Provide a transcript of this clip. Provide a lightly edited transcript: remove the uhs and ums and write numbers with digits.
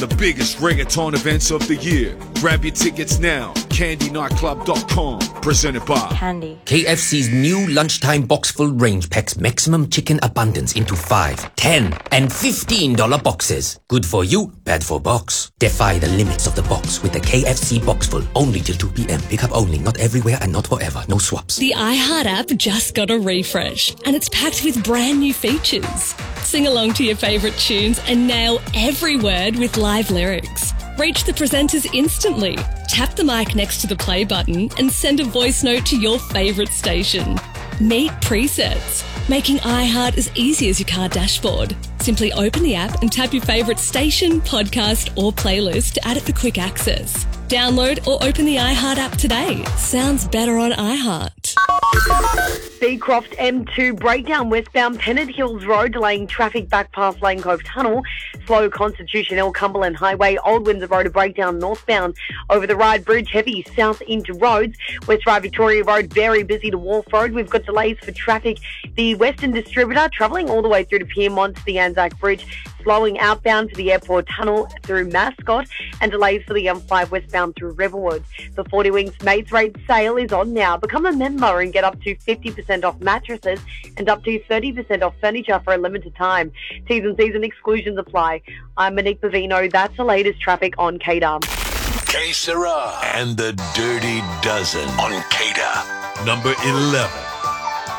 The biggest reggaeton events of the year. Grab your tickets now. CandyNightClub.com. Presented by Candy. KFC's new lunchtime box-full range packs maximum chicken abundance into 5, 10, and $15 boxes. Good for you, bad for box. Defy the limits of the box with the KFC Boxful. Only till 2 p.m. Pick up only, not everywhere and not forever. No swaps. The iHeart app just got a refresh, and it's packed with brand new features. Sing along to your favourite tunes and nail every word with live lyrics. Reach the presenters instantly. Tap the mic next to the play button and send a voice note to your favourite station. Meet presets, making iHeart as easy as your car dashboard. Simply open the app and tap your favourite station, podcast or playlist to add it for quick access. Download or open the iHeart app today. Sounds better on iHeart. Beecroft M2 breakdown westbound Pennant Hills Road, delaying traffic back past Lane Cove Tunnel. Slow Constitution Hill Cumberland Highway, Old Windsor Road, a breakdown northbound over the Ryde Bridge, heavy south into roads. West Ryde Victoria Road, very busy to Wharf Road. We've got delays for traffic. The Western Distributor travelling all the way through to Piermont to the Anzac Bridge, slowing outbound to the Airport Tunnel through Mascot, and delays for the M5 westbound through Riverwood. The 40 Winks Mates Rate sale is on now. Become a member and get up to 50% off mattresses and up to 30% off furniture for a limited time. T's and C's and exclusions apply. I'm Monique Bavino. That's the latest traffic on KDAR. K Sarah and the Dirty Dozen on KDAR. number 11.